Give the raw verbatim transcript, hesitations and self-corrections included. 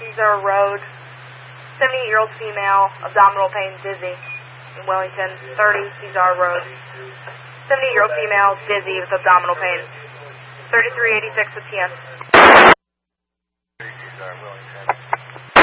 Cesar Road. seventy-eight-year-old female, abdominal pain, dizzy. In Wellington, thirty Cesar Road. seventy-eight-year-old female, dizzy with abdominal pain. thirty-three eighty-six with T N. Cesar, Wellington.